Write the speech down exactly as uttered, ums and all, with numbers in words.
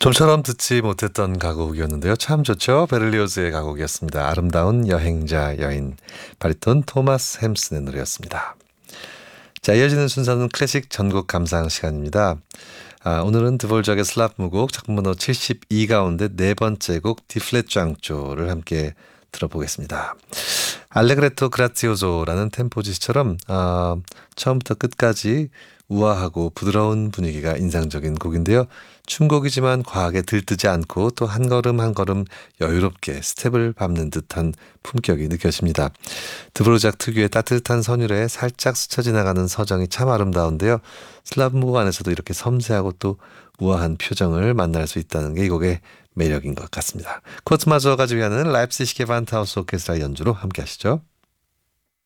좀처럼 듣지 못했던 가곡이었는데요. 참 좋죠. 베를리오즈의 가곡이었습니다. 아름다운 여행자 여인, 바리톤 토마스 햄슨의 노래였습니다. 자, 이어지는 순서는 클래식 전곡 감상 시간입니다. 아, 오늘은 드볼작의 슬라브 무곡 작품 번호 칠십이 가운데 네 번째 곡 디플렛 짱조를 함께 들어보겠습니다. 알레그레토 그라티오소라는 템포지시처럼 어, 처음부터 끝까지 우아하고 부드러운 분위기가 인상적인 곡인데요. 춤곡이지만 과하게 들뜨지 않고 또 한 걸음 한 걸음 여유롭게 스텝을 밟는 듯한 품격이 느껴집니다. 드보르작 특유의 따뜻한 선율에 살짝 스쳐 지나가는 서정이 참 아름다운데요. 슬라브 무곡 안에서도 이렇게 섬세하고 또 우아한 표정을 만날 수 있다는 게 이 곡의 매력인 것 같습니다. 코트 마저가 지휘하는 라입시히게 반타우스 오케스트라 연주로 함께 하시죠.